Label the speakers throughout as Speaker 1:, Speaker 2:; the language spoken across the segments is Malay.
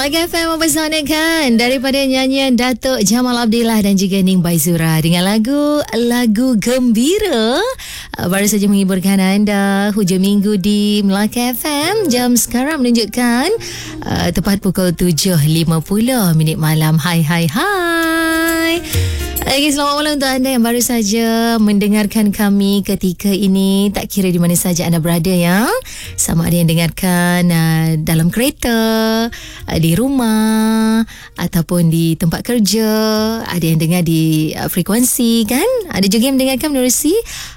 Speaker 1: Melaka FM mempersanakan daripada nyanyian Datuk Jamal Abdillah dan juga Ning Baizura dengan lagu gembira. Baru saja menghiburkan anda hujung minggu di Melaka FM. Jam sekarang menunjukkan tepat pukul 7.50 malam. Hai. Okay, selamat malam untuk anda yang baru saja mendengarkan kami ketika ini. Tak kira di mana saja anda berada ya. Sama ada yang dengarkan dalam kereta, di rumah, ataupun di tempat kerja. Ada yang dengar di frekuensi kan. Ada juga yang mendengarkan menerusi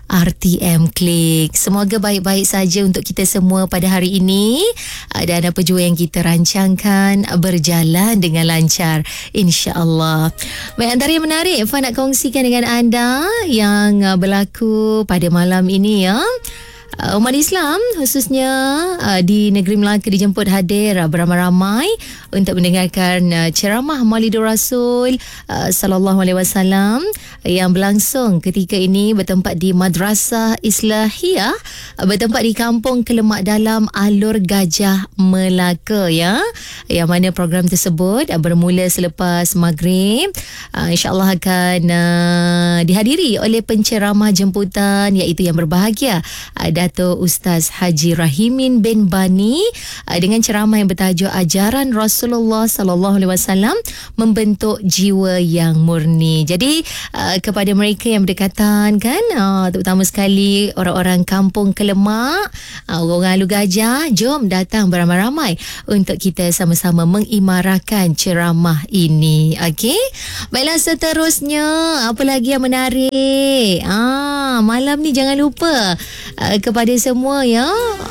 Speaker 1: RTM Klik. Semoga baik-baik saja untuk kita semua pada hari ini. Dan apa jua yang kita rancangkan berjalan dengan lancar, insya-Allah. Baik, antara yang menarik Fa nak kongsikan dengan anda yang berlaku pada malam ini ya. Umat Islam khususnya di negeri Melaka dijemput hadir beramai-ramai untuk mendengarkan ceramah Maulidur Rasul sallallahu alaihi wasallam yang berlangsung ketika ini bertempat di Madrasah Islahiyah bertempat di Kampung Kelemak Dalam, Alur Gajah, Melaka ya. Yang mana program tersebut bermula selepas maghrib, insya-Allah akan dihadiri oleh penceramah jemputan iaitu yang berbahagia Datuk Ustaz Haji Rahimin bin Bani dengan ceramah yang bertajuk Ajaran Rasulullah sallallahu alaihi wasallam membentuk jiwa yang murni. Jadi kepada mereka yang berdekatan kan, terutama sekali orang-orang Kampung Kelemak, orang Alur Gajah, jom datang beramai-ramai untuk kita sama-sama mengimarahkan ceramah ini. Okey. Baiklah, seterusnya apa lagi yang menarik? Malam ni jangan lupa kepada semua ya,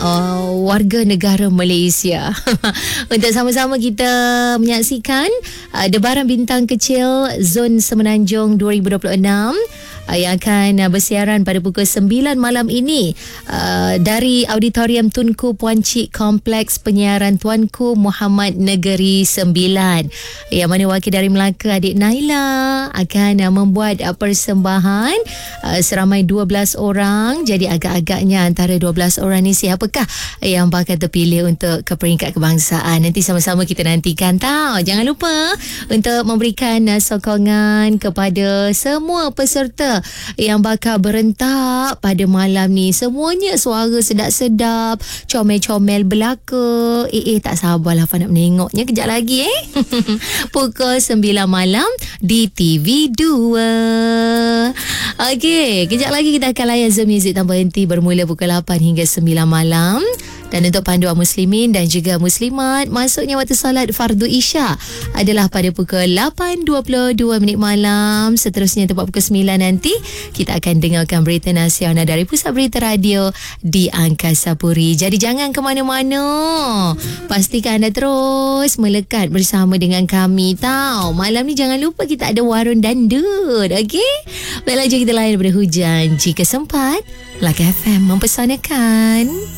Speaker 1: warga negara Malaysia untuk sama-sama kita menyaksikan Debaran Bintang Kecil Zon Semenanjung 2026 yang akan bersiaran pada pukul 9 malam ini dari Auditorium Tunku Puan Cik Kompleks Penyiaran Tuanku Muhammad Negeri 9, yang mana wakil dari Melaka adik Naila akan membuat persembahan seramai 12 orang. Jadi agak-agaknya antara 12 orang ni siapakah yang bakal terpilih untuk ke peringkat kebangsaan? Nanti sama-sama kita nantikan tau. Jangan lupa untuk memberikan sokongan kepada semua peserta yang bakal berentak pada malam ni. Semuanya suara sedap-sedap, comel-comel belaka. Tak sabarlah Fa nak menengoknya kejap lagi pukul 9 malam di TV2. Okey, kejap lagi kita akan layan Zoom Music tanpa henti bermula pukul 8 hingga 9 malam. Dan untuk panduan muslimin dan juga muslimat, masuknya waktu solat fardu Isya adalah pada pukul 8.22 malam. Seterusnya tepat pukul 9 nanti kita akan dengarkan berita nasional dari Pusat Berita Radio di Angkasa Puri. Jadi jangan ke mana-mana. Pastikan anda terus melekat bersama dengan kami tau. Malam ni jangan lupa kita ada warung dandut. Okey? Baiklah, jom kita layan daripada hujan jika sempat. Melaka FM mempersanakan.